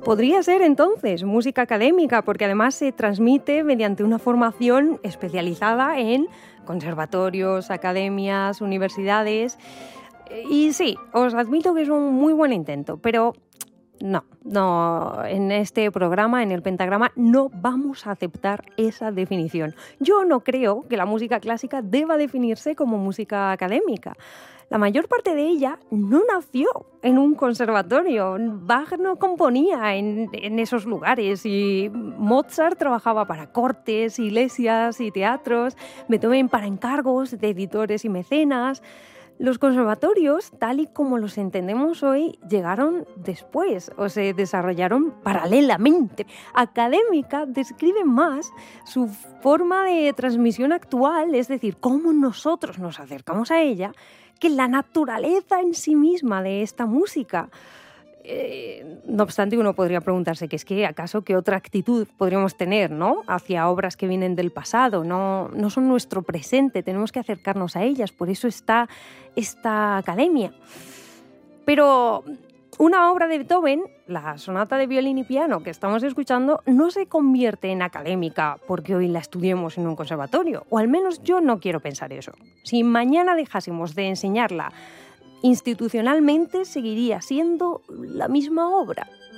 Podría ser entonces música académica, porque además se transmite mediante una formación especializada en conservatorios, academias, universidades. Y sí, os admito que es un muy buen intento, pero no, en este programa, en el Pentagrama, no vamos a aceptar esa definición. Yo no creo que la música clásica deba definirse como música académica. La mayor parte de ella no nació en un conservatorio. Bach no componía en esos lugares y Mozart trabajaba para cortes, iglesias y teatros, Beethoven para encargos de editores y mecenas. Los conservatorios, tal y como los entendemos hoy, llegaron después o se desarrollaron paralelamente. Académica describe más su forma de transmisión actual, es decir, cómo nosotros nos acercamos a ella, que la naturaleza en sí misma de esta música. No obstante, uno podría preguntarse que es que acaso qué otra actitud podríamos tener, ¿no?, hacia obras que vienen del pasado, no son nuestro presente, tenemos que acercarnos a ellas, por eso está esta academia. Pero una obra de Beethoven, la sonata de violín y piano que estamos escuchando, no se convierte en académica porque hoy la estudiemos en un conservatorio, o al menos yo no quiero pensar eso. Si mañana dejásemos de enseñarla institucionalmente, seguiría siendo la misma obra.